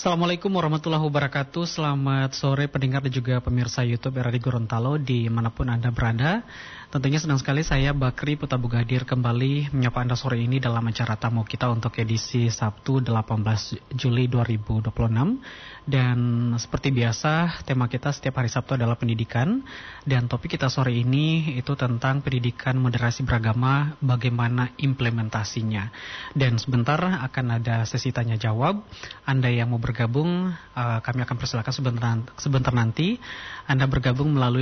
Assalamualaikum warahmatullahi wabarakatuh. Selamat sore pendengar dan juga pemirsa YouTube RRI Gorontalo dimanapun Anda berada. Tentunya senang sekali saya Bakri Putabuga hadir kembali menyapa Anda sore ini dalam acara tamu kita untuk edisi Sabtu 18 Juli 2026. Dan seperti biasa tema kita setiap hari Sabtu adalah pendidikan. Dan topik kita sore ini itu tentang pendidikan moderasi beragama, bagaimana implementasinya. Dan sebentar akan ada sesi tanya jawab. Anda yang mau bergabung, kami akan persilakan sebentar nanti. Anda bergabung melalui